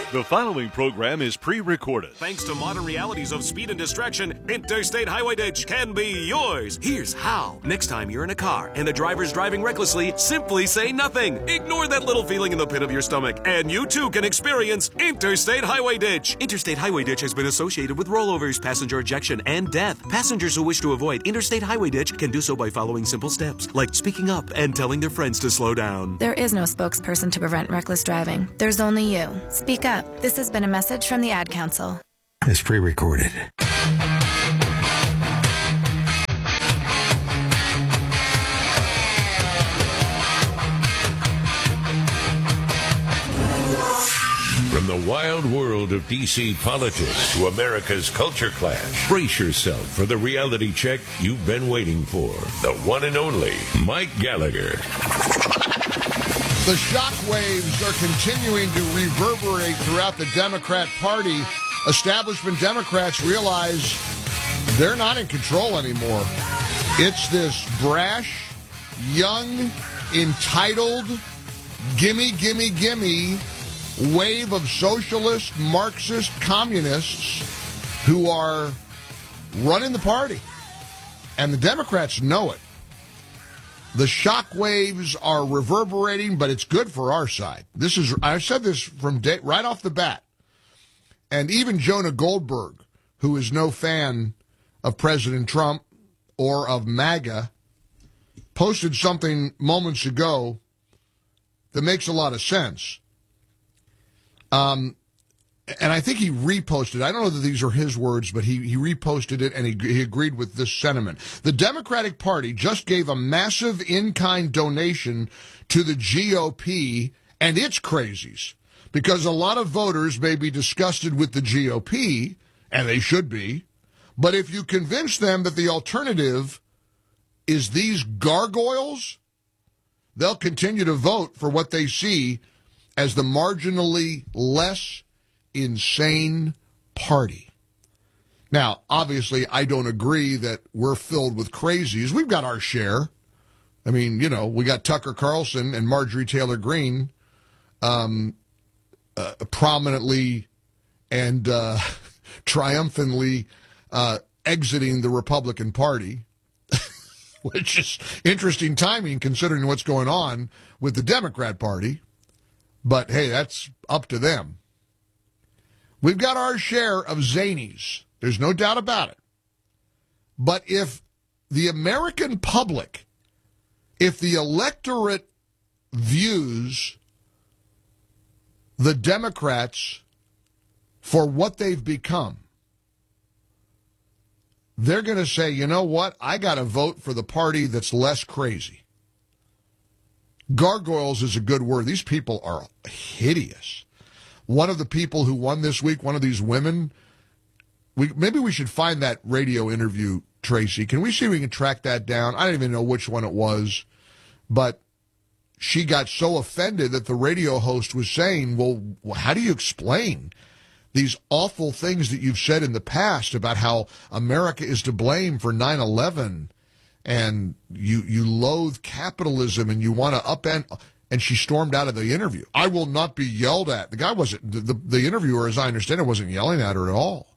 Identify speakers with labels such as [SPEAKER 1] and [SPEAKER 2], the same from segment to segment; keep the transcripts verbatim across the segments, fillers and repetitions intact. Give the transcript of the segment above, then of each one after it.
[SPEAKER 1] The following program is pre-recorded.
[SPEAKER 2] Thanks to modern realities of speed and distraction, Interstate Highway Ditch can be yours. Here's how. Next time you're in a car and the driver's driving recklessly, simply say nothing. Ignore that little feeling in the pit of your stomach, and you too can experience Interstate Highway Ditch. Interstate Highway Ditch has been associated with rollovers, passenger ejection, and death. Passengers who wish to avoid Interstate Highway Ditch can do so by following simple steps, like speaking up and telling their friends to slow down.
[SPEAKER 3] There is no spokesperson to prevent reckless driving. There's only you. Speak up. This has been a message from the Ad Council.
[SPEAKER 4] It's pre-recorded.
[SPEAKER 5] From the wild world of D C politics to America's culture clash, brace yourself for the reality check you've been waiting for. The one and only Mike Gallagher.
[SPEAKER 6] The shockwaves are continuing to reverberate throughout the Democrat Party. Establishment Democrats realize they're not in control anymore. It's this brash, young, entitled, gimme, gimme, gimme wave of socialist, Marxist, communists who are running the party. And the Democrats know it. The shockwaves are reverberating, but it's good for our side. This is, I said this from day, right off the bat. And even Jonah Goldberg, who is no fan of President Trump or of MAGA, posted something moments ago that makes a lot of sense. Um, and I think he reposted. I don't know that these are his words, but he, he reposted it, and he, he agreed with this sentiment. The Democratic Party just gave a massive in-kind donation to the G O P and its crazies, because a lot of voters may be disgusted with the G O P, and they should be, but if you convince them that the alternative is these gargoyles, they'll continue to vote for what they see as the marginally less insane party. Now, obviously, I don't agree that we're filled with crazies. We've got our share. I mean, you know, we got Tucker Carlson and Marjorie Taylor Greene um, uh, prominently and uh, triumphantly uh, exiting the Republican Party, which is interesting timing considering what's going on with the Democrat Party. But, hey, that's up to them. We've got our share of zanies. There's no doubt about it. But if the American public, if the electorate views the Democrats for what they've become, they're going to say, you know what, I got to vote for the party that's less crazy. Gargoyles is a good word. These people are hideous. One of the people who won this week, one of these women, we maybe we should find that radio interview, Tracy. Can we see if we can track that down? I don't even know which one it was, but she got so offended that the radio host was saying, well, how do you explain these awful things that you've said in the past about how America is to blame for nine eleven? And you you loathe capitalism and you want to upend, and she stormed out of the interview. I will not be yelled at. The guy wasn't, the, the, the interviewer, as I understand it, wasn't yelling at her at all.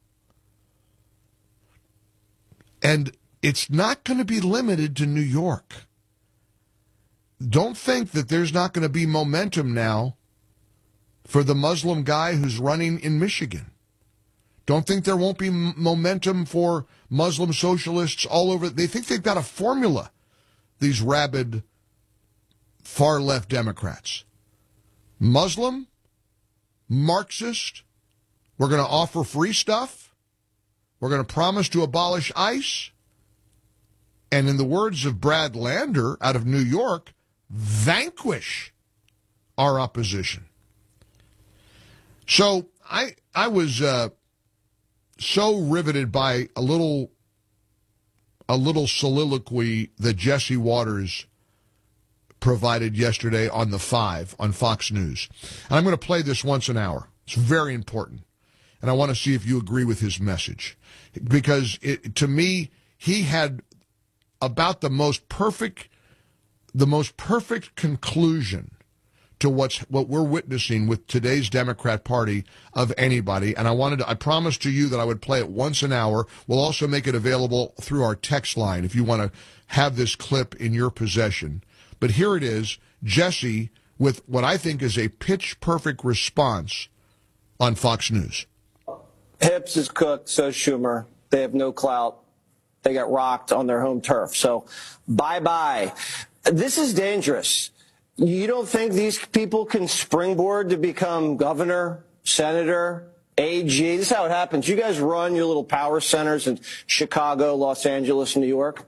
[SPEAKER 6] And it's not going to be limited to New York. Don't think that there's not going to be momentum now for the Muslim guy who's running in Michigan. Don't think there won't be m- momentum for Muslim socialists all over. They think they've got a formula, these rabid far-left Democrats. Muslim, Marxist, we're going to offer free stuff, we're going to promise to abolish ICE, and in the words of Brad Lander out of New York, vanquish our opposition. So I, I was... Uh, so riveted by a little a little soliloquy that Jesse Waters provided yesterday on the Five on Fox News. And I'm going to play this once an hour. It's very important. And I want to see if you agree with his message. Because it, to me, he had about the most perfect the most perfect conclusion to what's what we're witnessing with today's Democrat Party of anybody. And I wanted to, I promised to you that I would play it once an hour. We'll also make it available through our text line if you want to have this clip in your possession. But here it is, Jesse, with what I think is a pitch-perfect response on Fox News.
[SPEAKER 4] Hips is cooked, so Schumer. They have no clout. They got rocked on their home turf. So bye-bye. This is dangerous. You don't think these people can springboard to become governor, senator, A G? This is how it happens. You guys run your little power centers in Chicago, Los Angeles, New York.